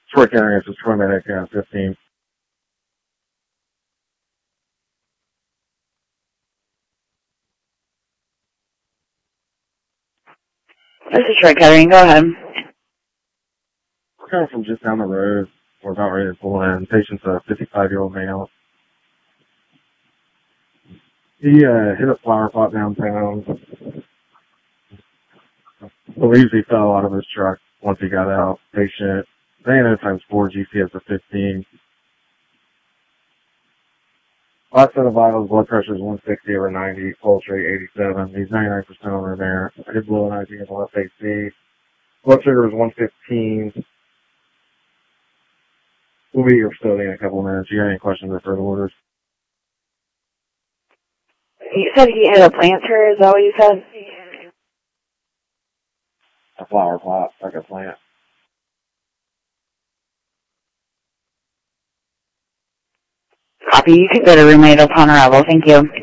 Troy County, this is Troy Medic, 15. This is Troy Kettering. Go ahead. We're coming from just down the road. We're about ready to pull in. Patient's a 55-year-old male. He hit a flower pot downtown. Believes he fell out of his truck once he got out. Patient, ANO times 4, GCS of 15. Last set of vitals, blood pressure is 160/90, pulse rate 87. He's 99% over there. I did blow an IV in the left AC. Blood sugar was 115. We'll be here still in a couple of minutes. You got any questions or further orders? You said he hit a planter, is that what you said? A flower pot, like a plant. Copy. You can go to room 8 upon arrival. Thank you.